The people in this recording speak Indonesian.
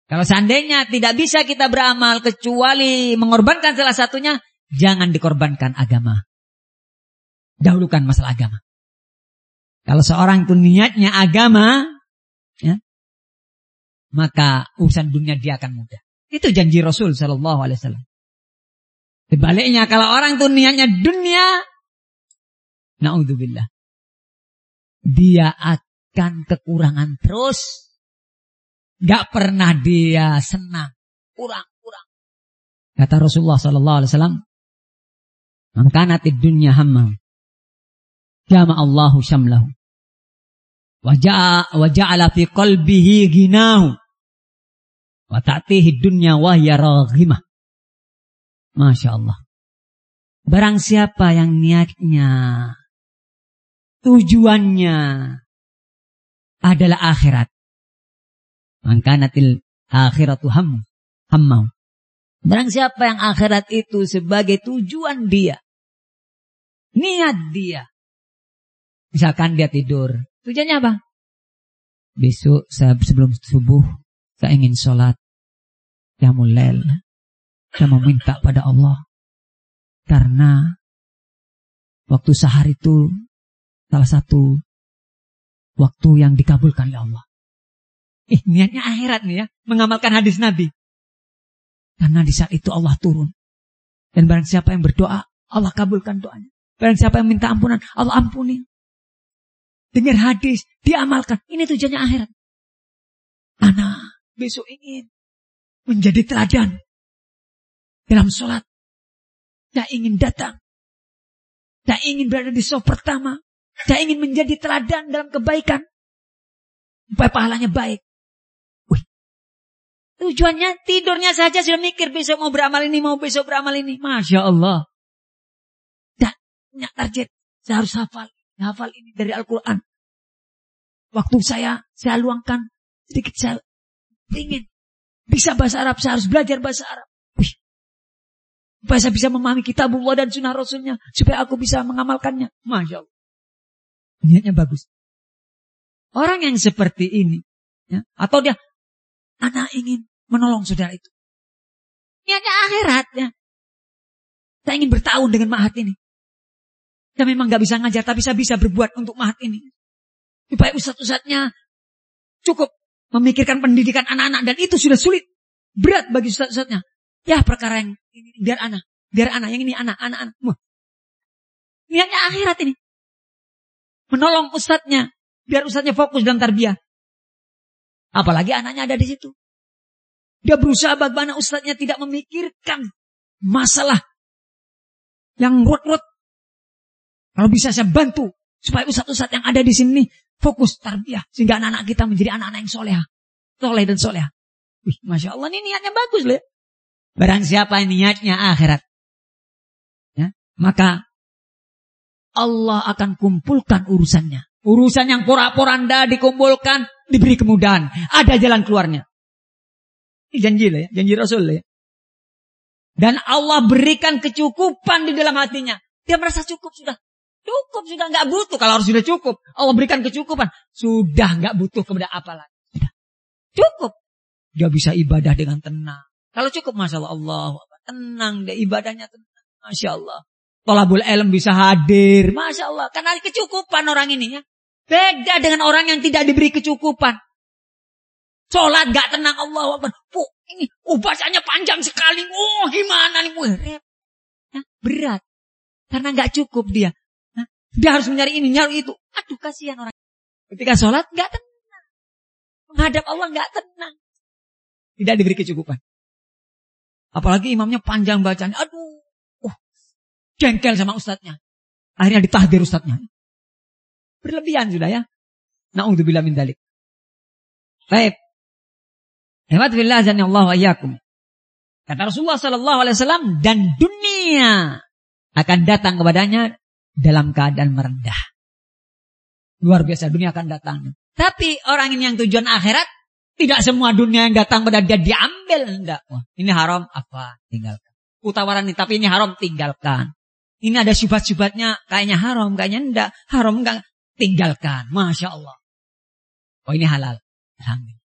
Kalau seandainya tidak bisa kita beramal kecuali mengorbankan salah satunya, jangan dikorbankan agama. Dahulukan masalah agama. Kalau seorang itu niatnya agama, ya, maka urusan dunia dia akan mudah. Itu janji Rasul sallallahu alaihi wasallam. Sebaliknya kalau orang itu niatnya dunia, naudzubillah, dia akan kekurangan terus. Gak pernah dia senang, kurang. Kata Rasulullah sallallahu alaihi wasallam, "Man kanatid dunya hammah, jama Allahu syamlahu, wa ja'ala fi qalbihi ghinahu, wa ta'tihi dunya wa hiya raghimah." Masya Allah. Barang siapa yang niatnya, tujuannya adalah akhirat, mangkanatil akhiratu hammau. Barang siapa yang akhirat itu sebagai tujuan dia, niat dia. Misalkan dia tidur, tujuannya apa? Besok sebelum subuh saya ingin sholat qiyamul lail. Saya meminta pada Allah karena waktu sahar itu salah satu waktu yang dikabulkan oleh Allah. Niatnya akhirat nih ya, mengamalkan hadis Nabi. Karena di saat itu Allah turun. Dan barang siapa yang berdoa, Allah kabulkan doanya. Barang siapa yang minta ampunan, Allah ampuni. Dengar hadis, diamalkan. Ini tujuannya akhirat. Anak besok ingin menjadi teladan dalam sholat. Tak ingin datang. Tak ingin berada di saf pertama. Tak ingin menjadi teladan dalam kebaikan. Supaya pahalanya baik. Tujuannya tidurnya saja sudah mikir besok mau beramal ini, mau besok beramal ini. Masya Allah. Dan punya target. Saya harus hafal ini dari Al-Quran. Waktu saya luangkan sedikit, saya ingin bisa bahasa Arab, saya harus belajar bahasa Arab. Supaya saya bisa memahami kitabullah dan sunnah Rasulnya, supaya aku bisa mengamalkannya. Masya Allah. Niatnya bagus. Orang yang seperti ini, ya, atau dia, anak ingin menolong saudara itu, niatnya akhirat ya. Saya ingin bertahun dengan ma'had ini. Saya memang gak bisa ngajar, tapi saya bisa berbuat untuk ma'had ini. Supaya ustadz-ustadznya cukup memikirkan pendidikan anak-anak. Dan itu sudah sulit, berat bagi ustadz-ustadznya. Ya perkara yang ini, biar anak, yang ini anak. Niatnya akhirat ini. Menolong ustadznya, biar ustadznya fokus dalam tarbiyah. Apalagi anaknya ada di situ. Dia berusaha bagaimana ustadznya tidak memikirkan masalah yang ruwet. Kalau bisa saya bantu supaya ustadz-ustadz yang ada di sini fokus tarbiyah, sehingga anak-anak kita menjadi anak-anak yang soleh dan soleha. Wih, masya Allah, ini niatnya bagus loh. Barang siapa yang niatnya akhirat, ya, maka Allah akan kumpulkan urusannya. Urusan yang porak-poranda dikumpulkan, diberi kemudahan. Ada jalan keluarnya. Ini janji lah ya, janji Rasul lah ya. Dan Allah berikan kecukupan di dalam hatinya. Dia merasa cukup sudah. Cukup sudah, nggak butuh. Kalau harus sudah cukup, Allah berikan kecukupan. Sudah nggak butuh kepada apa lagi. Sudah. Cukup. Dia bisa ibadah dengan tenang. Kalau cukup, masya Allah, tenang deh ibadahnya, tenang. Masya Allah. Thalabul ilm bisa hadir. Masya Allah. Karena kecukupan orang ini ya. Beda dengan orang yang tidak diberi kecukupan. Sholat gak tenang, Allah Akbar. Ini bacanya panjang sekali. Gimana nih? Ya, berat. Karena gak cukup dia. Dia harus mencari ini, nyari itu. Aduh, kasihan orang. Ketika sholat gak tenang. Menghadap Allah gak tenang. Tidak diberi kecukupan. Apalagi imamnya panjang bacanya. Aduh. Jengkel sama ustadznya. Akhirnya ditahdir ustadznya. Berlebihan sudah ya. Na'udzubillah min dzalik. Baik. Alhamdulillah azanillahu wa iyyakum. Kata Rasulullah sallallahu alaihi wasallam, dan dunia akan datang kepadanya dalam keadaan merendah. Luar biasa, dunia akan datang. Tapi orang ini yang tujuan akhirat, tidak semua dunia yang datang pada dia diambil, enggak. Wah, ini haram, apa? Tinggalkan. Tawaran ini, tapi ini haram, tinggalkan. Ini ada syubhat-syubhatnya, kayaknya haram, kayaknya enggak. Haram enggak, tinggalkan. Masya Allah. Oh, ini halal. Alhamdulillah.